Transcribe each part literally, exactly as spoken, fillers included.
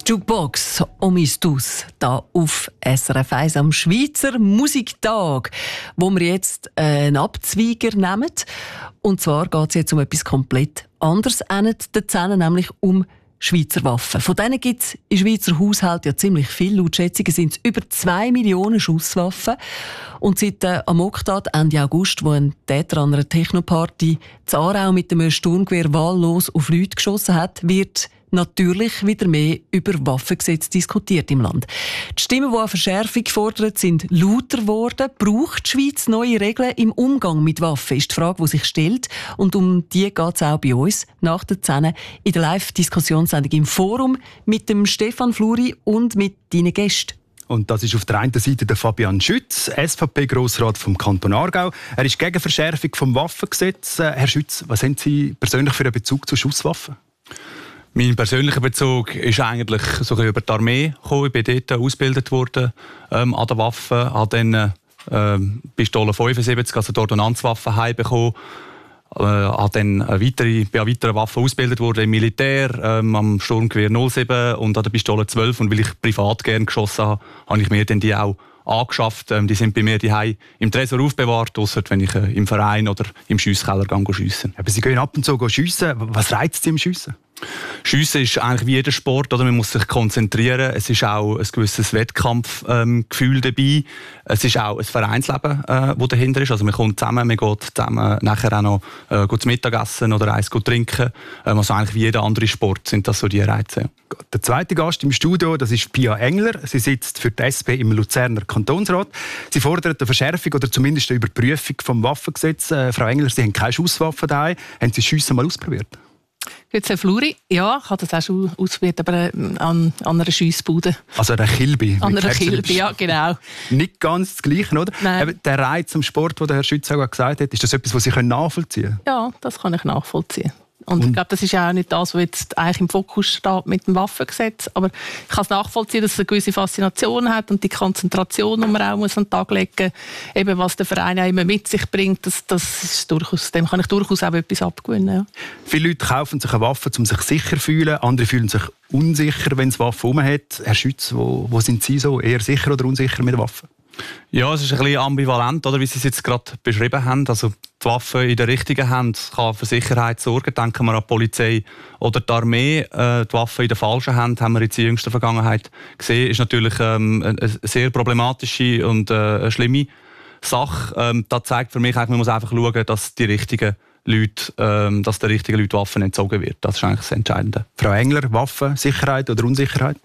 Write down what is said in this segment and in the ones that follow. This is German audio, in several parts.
Jukebox Omistus da auf S R F eins am Schweizer Musiktag, wo wir jetzt einen Abzweiger nehmen. Und zwar geht es jetzt um etwas komplett anderes, nämlich um Schweizer Waffen. Von denen gibt es in Schweizer Haushalten ja ziemlich viel. Laut Schätzungen sind es über zwei Millionen Schusswaffen. Und seit der Amoktat Ende August, wo ein Täter an einer Technoparty in Aarau mit einem Sturmgewehr wahllos auf Leute geschossen hat, wird natürlich wieder mehr über Waffengesetze diskutiert im Land. Die Stimmen, die eine Verschärfung fordern, sind lauter geworden. Braucht die Schweiz neue Regeln im Umgang mit Waffen, ist die Frage, die sich stellt. Und um die geht es auch bei uns nach der zehn in der Live-Diskussionssendung im Forum mit dem Stefan Fluri und mit deinen Gästen. Und das ist auf der einen Seite der Fabian Schütz, S V P-Grossrat vom Kanton Aargau. Er ist gegen Verschärfung des Waffengesetzes. Herr Schütz, was haben Sie persönlich für einen Bezug zu Schusswaffen? Mein persönlicher Bezug ist eigentlich so über die Armee gekommen. Ich bin dort ausgebildet worden ähm, an der Waffe, habe dann ähm, Pistole fünfundsiebzig, also die Ordnanzwaffe, heimbekommen. Äh, habe dann eine weitere, bin an weiteren Waffen ausgebildet worden im Militär, ähm, am Sturmgewehr null sieben und an der Pistole zwölf. Und weil ich privat gerne geschossen habe, habe ich mir dann die auch angeschafft. Ähm, die sind bei mir daheim im Tresor aufbewahrt, ausser wenn ich äh, im Verein oder im Schiesskeller schiessen. Aber Sie gehen ab und zu schiessen. Was reizt Sie im Schiessen? Schiessen ist eigentlich wie jeder Sport, oder? Man muss sich konzentrieren. Es ist auch ein gewisses Wettkampfgefühl ähm, dabei. Es ist auch ein Vereinsleben, äh, das dahinter ist. Also man kommt zusammen, man geht zusammen nachher auch noch äh, gut zum Mittagessen oder eins gut trinken. Ähm, also eigentlich wie jeder andere Sport sind das so die Reize. Der zweite Gast im Studio, das ist Pia Engler. Sie sitzt für die S P im Luzerner Kantonsrat. Sie fordert eine Verschärfung oder zumindest eine Überprüfung des Waffengesetzes. Äh, Frau Engler, Sie haben keine Schusswaffe daheim. Haben Sie das Schiessen mal ausprobiert? Grüezi, Herr Fluri. Ja, ich habe das auch schon ausprobiert, aber an, an einer Schiessbude. Also an einer Kilby? An einer Kilby, ja, genau. Nicht ganz das Gleiche, oder? Nein. Eben, der Reiz am Sport, den Herr Schütz auch gesagt hat, ist das etwas, was Sie nachvollziehen können? Ja, das kann ich nachvollziehen. Und ich glaube, das ist ja auch nicht das, was jetzt eigentlich im Fokus steht mit dem Waffengesetz. Aber ich kann es nachvollziehen, dass es eine gewisse Faszination hat und die Konzentration, die man auch muss an den Tag legen muss, eben was der Verein auch immer mit sich bringt, das, das ist durchaus, dem kann ich durchaus auch etwas abgewinnen. Ja. Viele Leute kaufen sich eine Waffe, um sich sicher zu fühlen. Andere fühlen sich unsicher, wenn es Waffen herum hat. Herr Schütz, wo, wo sind Sie so? Eher sicher oder unsicher mit Waffen? Ja, es ist ein bisschen ambivalent, oder, wie Sie es jetzt gerade beschrieben haben. Also die Waffe in der richtigen Hand kann für Sicherheit sorgen. Denken wir an die Polizei oder die Armee. Äh, die Waffe in der falschen Hand, haben wir in der jüngsten Vergangenheit gesehen, ist natürlich ähm, eine sehr problematische und äh, eine schlimme Sache. Ähm, das zeigt für mich, man muss einfach schauen, dass die richtigen Leute, ähm, dass den richtigen Leuten Waffen entzogen wird. Das ist eigentlich das Entscheidende. Frau Engler, Waffen, Sicherheit oder Unsicherheit?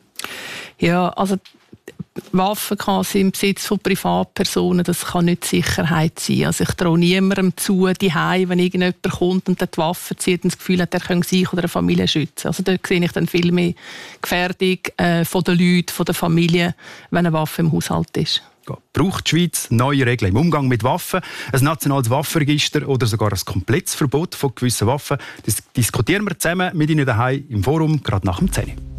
Ja, also Waffen kann sein im Besitz von Privatpersonen, das kann nicht Sicherheit sein. Also ich traue niemandem zu, daheim, wenn irgendjemand kommt und die Waffe zieht und das Gefühl hat, er könne sich oder eine Familie schützen. Also dort sehe ich dann viel mehr Gefährdung äh, von den Leuten, von der Familie, wenn eine Waffe im Haushalt ist. Braucht die Schweiz neue Regeln im Umgang mit Waffen, ein nationales Waffenregister oder sogar ein komplettes Verbot von gewissen Waffen? Das diskutieren wir zusammen mit Ihnen daheim im Forum, gerade nach dem zehn Uhr.